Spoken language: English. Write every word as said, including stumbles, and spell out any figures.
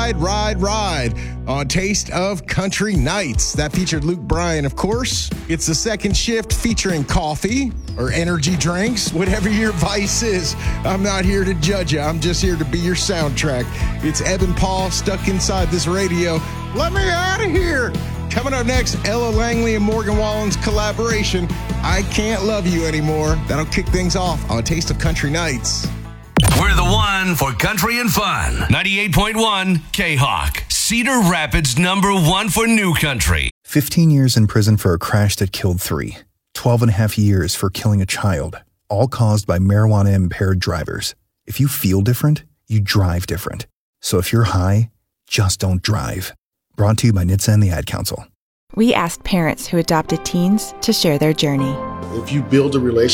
ride, ride, ride on Taste of Country Nights. That featured Luke Bryan, of course. It's the second shift featuring coffee or energy drinks, whatever your vice is. I'm not here to judge you. I'm just here to be your soundtrack. It's Evan Paul stuck inside this radio. Let me out of here. Coming up next, Ella Langley and Morgan Wallen's collaboration, I Can't Love You Anymore. That'll kick things off on Taste of Country Nights. We're the one for country and fun. ninety-eight point one K-Hawk, Cedar Rapids number one for new country. fifteen years in prison for a crash that killed three. twelve and a half years for killing a child, all caused by marijuana-impaired drivers. If you feel different, you drive different. So if you're high, just don't drive. Brought to you by N H T S A and the Ad Council. We asked parents who adopted teens to share their journey. If you build a relationship